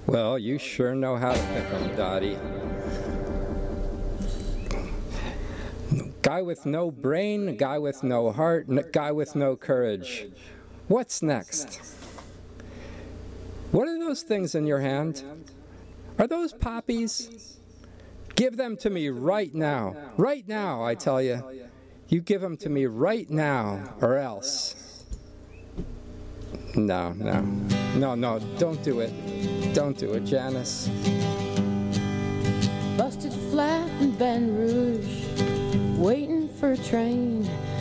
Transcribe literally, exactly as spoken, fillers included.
Well, you sure know how to pick 'em, Dottie. Guy with no brain, guy with no heart, n- guy with no courage. What's next? What are those things in your hand? Are those poppies? Give them to me right now. Right now, I tell you. You give them to me right now, or else. No, no. No, no, don't do it. Don't do it, Janice. Busted flat in Baton Rouge, waiting for a train.